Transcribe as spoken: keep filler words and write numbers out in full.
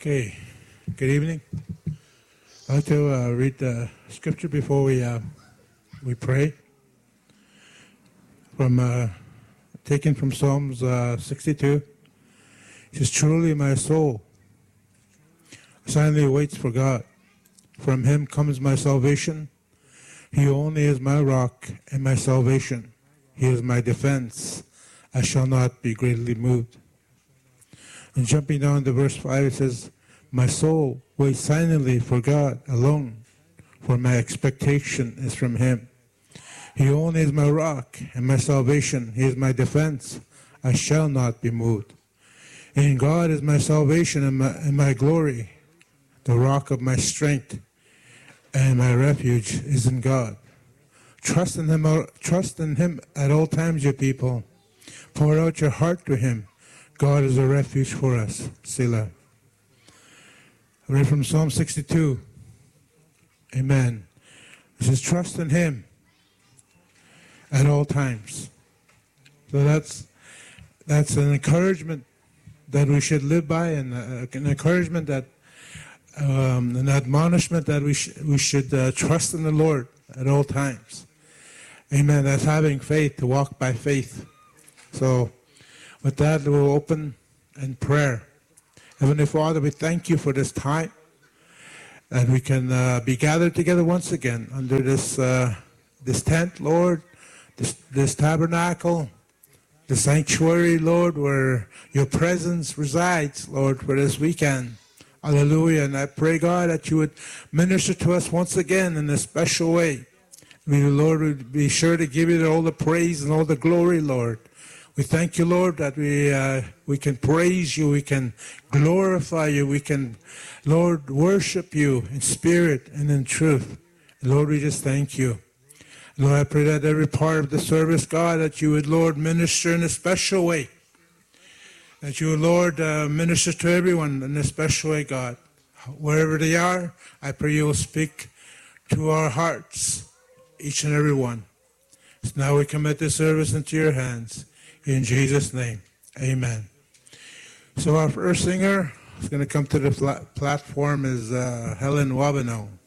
Okay, good evening. I'd like to uh, read the scripture before we uh, we pray. From uh, taken from Psalms uh, sixty-two. It says, "Truly my soul silently waits for God. From Him comes my salvation. He only is my rock and my salvation. He is my defense. I shall not be greatly moved." And jumping down to verse five, it says, "My soul waits silently for God alone, for my expectation is from Him. He only is my rock and my salvation. He is my defense. I shall not be moved. In God is my salvation and my, and my glory. The rock of my strength and my refuge is in God. Trust in Him, trust in Him at all times, you people. Pour out your heart to Him. God is a refuge for us." Selah. I read from Psalm sixty-two. Amen. It says, "Trust in Him at all times." So that's that's an encouragement that we should live by, and uh, an encouragement that, um, an admonishment that we sh- we should uh, trust in the Lord at all times. Amen. That's having faith, to walk by faith. So, with that, we'll open in prayer. Heavenly Father, we thank You for this time, that we can uh, be gathered together once again under this uh, this tent, Lord, this this tabernacle, the sanctuary, Lord, where Your presence resides, Lord, for this weekend. Hallelujah. And I pray, God, that You would minister to us once again in a special way. We, Lord, would be sure to give You all the praise and all the glory, Lord. We thank You, Lord, that we uh, we can praise You, we can glorify You, we can, Lord, worship You in spirit and in truth. And Lord, we just thank You. Lord, I pray that every part of the service, God, that You would, Lord, minister in a special way. That You would, Lord, uh, minister to everyone in a special way, God. Wherever they are, I pray You will speak to our hearts, each and every one. So now we commit this service into Your hands. In Jesus' name, amen. So our first singer is going to come to the flat platform is uh, Helen Wabino.